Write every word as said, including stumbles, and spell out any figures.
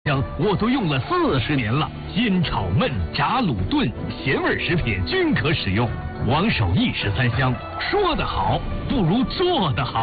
香我都用了四十年了，煎炒焖炸卤炖咸味食品均可使用。王守义十三香，说得好不如做得好。